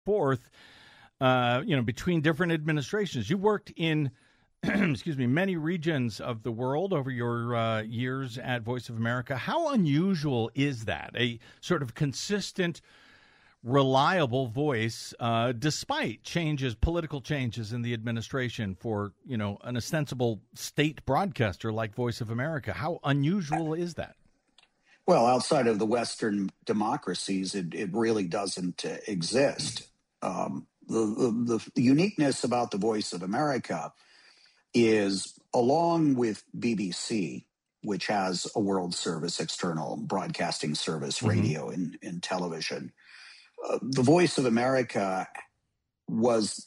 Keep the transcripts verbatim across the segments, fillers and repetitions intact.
forth, uh, you know, between different administrations. You worked in, excuse me, many regions of the world over your uh, years at Voice of America. How unusual is that? A sort of consistent, reliable voice, uh, despite changes, political changes in the administration for, you know, an ostensible state broadcaster like Voice of America. How unusual is that? Well, outside of the Western democracies, it, it really doesn't uh, exist. Um, the, the, the uniqueness about the Voice of America is, along with B B C, which has a world service, external broadcasting service, mm-hmm. radio and, and television, Uh, the Voice of America was,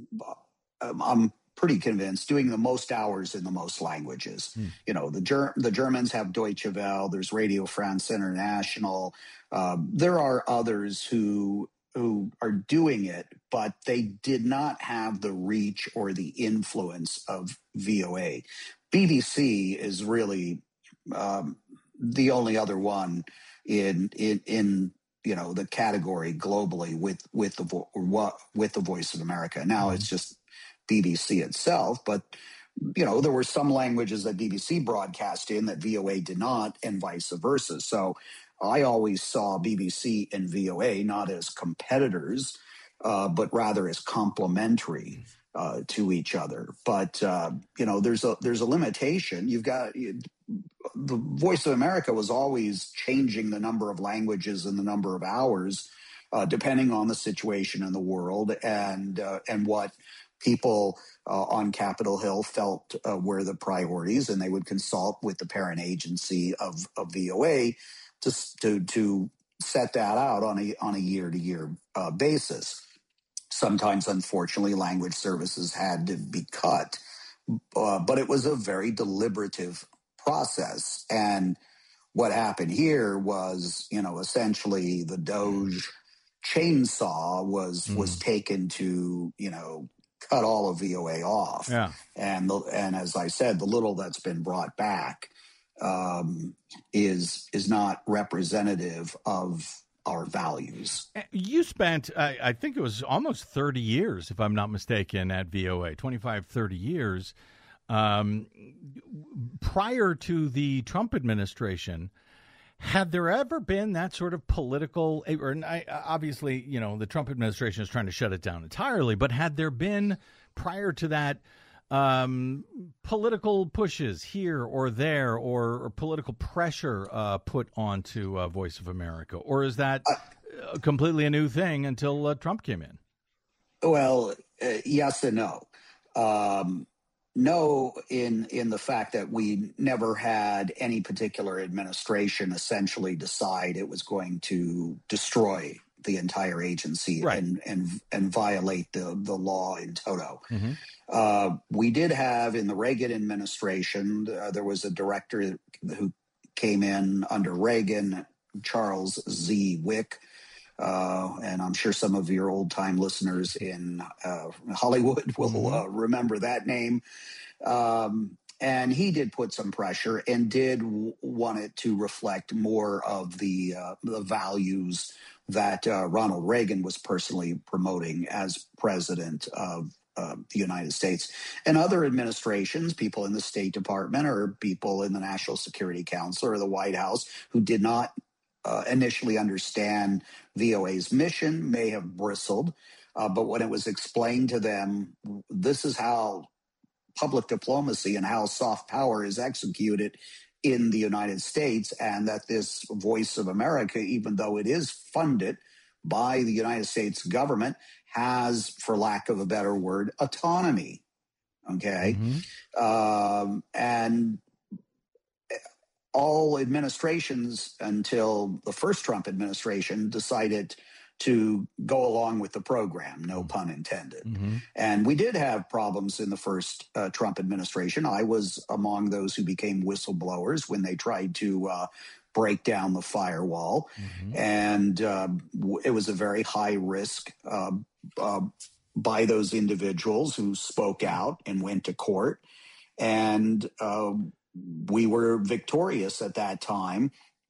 um, I'm pretty convinced, doing the most hours in the most languages. Mm. You know, the Ger- the Germans have Deutsche Welle, there's Radio France International. Um, there are others who who are doing it, but they did not have the reach or the influence of V O A. B B C is really um, the only other one in in in you know, the category globally with, with the, vo- with the Voice of America. Now mm-hmm. it's just B B C itself, but, you know, there were some languages that B B C broadcast in that V O A did not, and vice versa. So I always saw B B C and V O A not as competitors, uh, but rather as complementary uh, to each other. But, uh, you know, there's a, there's a limitation. You've got, you, the Voice of America was always changing the number of languages and the number of hours, uh, depending on the situation in the world and uh, and what people uh, on Capitol Hill felt uh, were the priorities, and they would consult with the parent agency of, of V O A to to to set that out on a on a year to year uh, basis. Sometimes, unfortunately, language services had to be cut, uh, but it was a very deliberative process. And what happened here was, you know, essentially the Doge chainsaw was mm. was taken to, you know, cut all of V O A off. Yeah. And the, and as I said, the little that's been brought back um, is is not representative of our values. You spent, I, I think it was almost thirty years, if I'm not mistaken, at V O A, twenty-five, thirty years. Um, prior to the Trump administration, had there ever been that sort of political, or obviously, you know, the Trump administration is trying to shut it down entirely, but had there been prior to that um, political pushes here or there, or, or political pressure uh, put onto uh, Voice of America? Or is that uh, completely a new thing until uh, Trump came in? Well, uh, yes and no. Um, No, in in the fact that we never had any particular administration essentially decide it was going to destroy the entire agency right. and and and violate the the law in toto. Mm-hmm. Uh, we did have in the Reagan administration, uh, there was a director who came in under Reagan, Charles Z. Wick. Uh, and I'm sure some of your old-time listeners in uh, Hollywood will mm-hmm. uh, remember that name. Um, and he did put some pressure and did w- want it to reflect more of the uh, the values that uh, Ronald Reagan was personally promoting as president of uh, the United States. And other administrations, people in the State Department or people in the National Security Council or the White House who did not Uh, initially understand V O A's mission may have bristled, uh, but when it was explained to them, this is how public diplomacy and how soft power is executed in the United States, and that this Voice of America, even though it is funded by the United States government, has, for lack of a better word, autonomy. Okay. Mm-hmm. Um, and all administrations until the first Trump administration decided to go along with the program, no pun intended. Mm-hmm. And we did have problems in the first uh, Trump administration. I was among those who became whistleblowers when they tried to uh, break down the firewall. Mm-hmm. And uh, it was a very high risk uh, uh, by those individuals who spoke out and went to court. And uh, we were victorious at that time.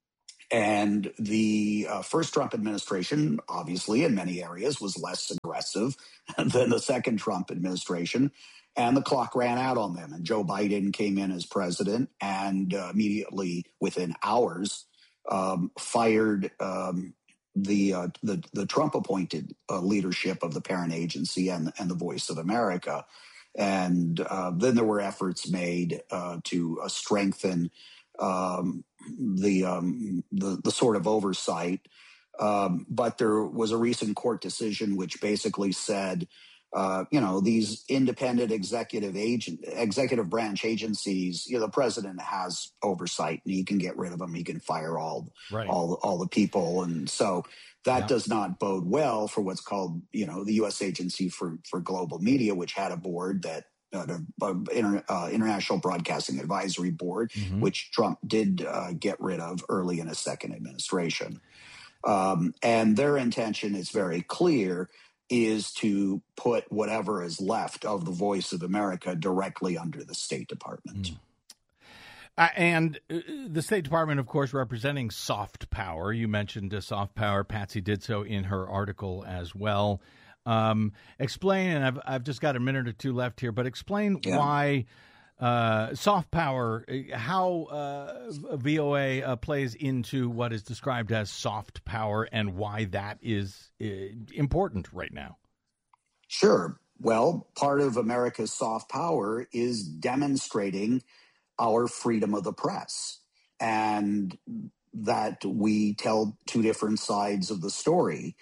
And the uh, first Trump administration, obviously, in many areas, was less aggressive than the second Trump administration. And the clock ran out on them. And Joe Biden came in as president and uh, immediately, within hours, um, fired um, the, uh, the the Trump-appointed uh, leadership of the parent agency and, and the Voice of America. And uh, then there were efforts made uh, to uh, strengthen um, the, um, the the sort of oversight. Um, but there was a recent court decision which basically said, uh, you know, these independent executive agent, executive branch agencies, you know, the president has oversight and he can get rid of them. He can fire all, right. all, all the people. And so that yeah. does not bode well for what's called, you know, the U S Agency for, for Global Media, which had a board that uh, the inter, uh, International Broadcasting Advisory Board, mm-hmm. which Trump did uh, get rid of early in his second administration. Um, and their intention is very clear, is to put whatever is left of the Voice of America directly under the State Department. Mm. Uh, and uh, the State Department, of course, representing soft power. You mentioned uh, soft power. Patsy did so in her article as well. Um, explain, and I've, I've just got a minute or two left here, but explain yeah. why uh, soft power, how uh, V O A uh, plays into what is described as soft power and why that is uh, important right now. Sure. Well, part of America's soft power is demonstrating our freedom of the press and that we tell two different sides of the story.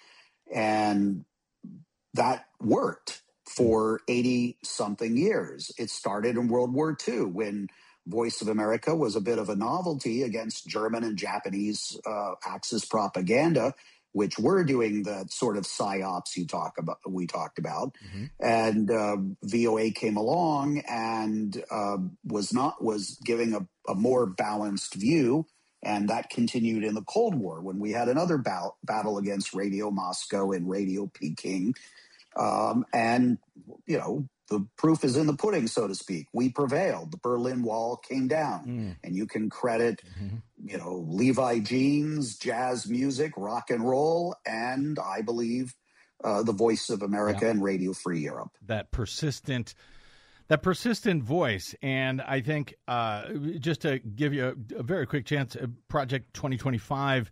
And that worked for eighty-something years. It started in World War Two when Voice of America was a bit of a novelty against German and Japanese uh, Axis propaganda, which were doing the sort of psyops you talk about, we talked about. Mm-hmm. And uh, V O A came along and uh, was not was giving a, a more balanced view. And that continued in the Cold War when we had another ba- battle against Radio Moscow and Radio Peking. Um, and, you know, the proof is in the pudding, so to speak. We prevailed. The Berlin Wall came down. Mm. And you can credit, mm-hmm. you know, Levi Jeans, jazz music, rock and roll, and I believe uh, the Voice of America yeah. and Radio Free Europe. That persistent That persistent voice, and I think uh, just to give you a, a very quick chance, uh, Project twenty twenty-five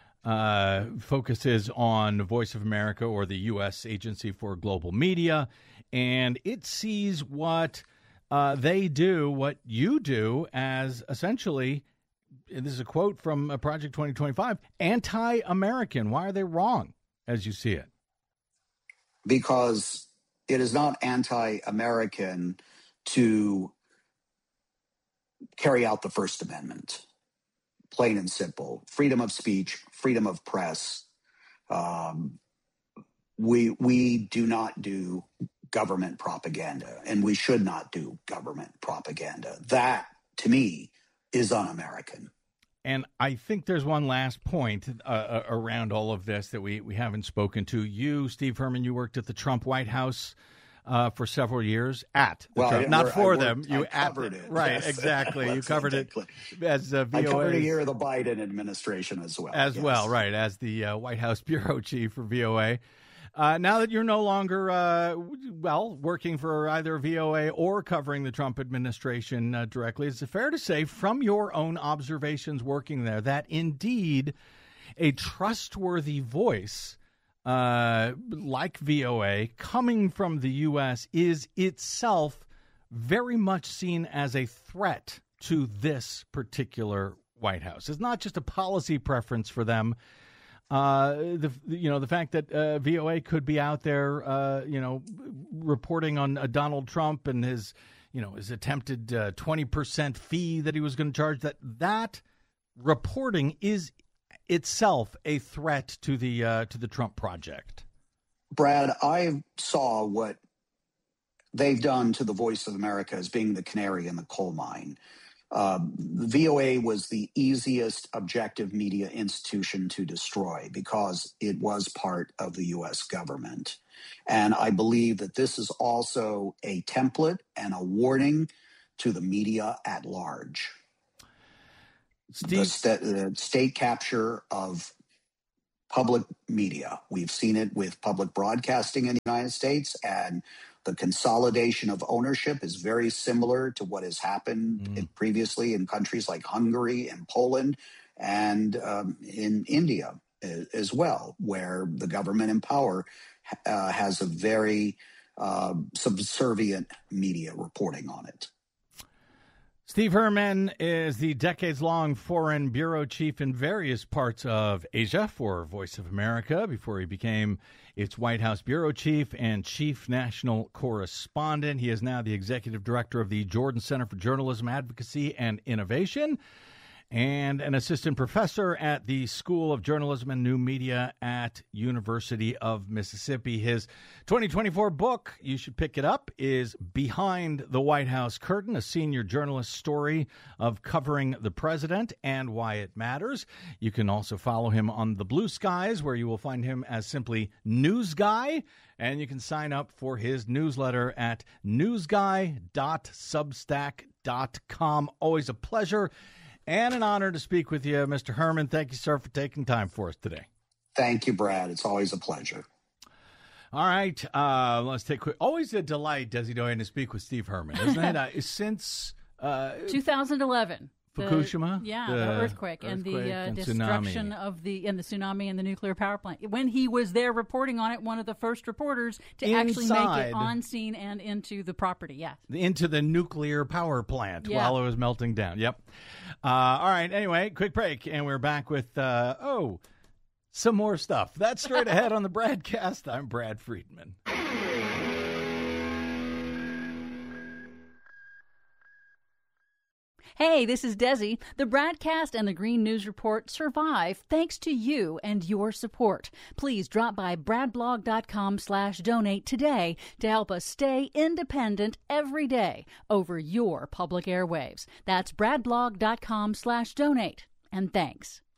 uh, focuses on Voice of America, or the U S Agency for Global Media, and it sees what uh, they do, what you do, as essentially, and this is a quote from uh, Project twenty twenty-five, anti-American. Why are they wrong, as you see it? Because it is not anti-American to carry out the First Amendment, plain and simple. Freedom of speech, freedom of press. Um, we we do not do government propaganda, and we should not do government propaganda. That, to me, is un-American. And I think there's one last point uh, around all of this that we, we haven't spoken to. You, Steve Herman, you worked at the Trump White House uh, for several years at the well, Trump, not work, for worked, them. You I covered at, it. Right, yes. exactly. You covered it as uh, V O A. I covered a year of the Biden administration as well. As yes. well, right, as the uh, White House bureau chief for V O A. Uh, now that you're no longer, uh, well, working for either V O A or covering the Trump administration uh, directly, is it fair to say, from your own observations working there, that indeed a trustworthy voice uh, like V O A coming from the U S is itself very much seen as a threat to this particular White House? It's not just a policy preference for them. Uh, the you know the fact that uh, V O A could be out there, uh, you know, reporting on uh, Donald Trump and his, you know, his attempted uh, twenty percent fee that he was going to charge. That that reporting is itself a threat to the uh, to the Trump project. Brad, I saw what they've done to the Voice of America as being the canary in the coal mine. Uh, the V O A was the easiest objective media institution to destroy because it was part of the U S government. And I believe that this is also a template and a warning to the media at large. the, st- the state capture of public media. We've seen it with public broadcasting in the United States, and the consolidation of ownership is very similar to what has happened Mm. in, previously in countries like Hungary and Poland and um, in India as well, where the government in power uh, has a very uh, subservient media reporting on it. Steve Herman is the decades-long foreign bureau chief in various parts of Asia for Voice of America before he became its White House bureau chief and chief national correspondent. He is now the executive director of the Jordan Center for Journalism Advocacy and Innovation and an assistant professor at the School of Journalism and New Media at University of Mississippi. His twenty twenty-four book, you should pick it up, is Behind the White House Curtain, a senior journalist story of covering the president and why it matters. You can also follow him on the Blue Skies, where you will find him as simply News Guy. And you can sign up for his newsletter at newsguy dot substack dot com. Always a pleasure and an honor to speak with you, Mister Herman. Thank you, sir, for taking time for us today. Thank you, Brad. It's always a pleasure. All right. Uh, let's take quick. Always a delight, Desi Doyen, to speak with Steve Herman, isn't it? Uh, since uh, twenty eleven. Fukushima? The, yeah, the the earthquake, earthquake and the uh, and destruction tsunami. of the and the tsunami and the nuclear power plant. When he was there reporting on it, one of the first reporters to Inside. actually make it on scene and into the property. Yeah, Into the nuclear power plant Yeah. while it was melting down. Yep. Uh, all right. Anyway, quick break, and we're back with, uh, oh, some more stuff. That's straight ahead on the Bradcast. I'm Brad Friedman. Hey, this is Desi. The Bradcast and the Green News Report survive thanks to you and your support. Please drop by bradblog.com slash donate today to help us stay independent every day over your public airwaves. That's bradblog.com slash donate. And thanks.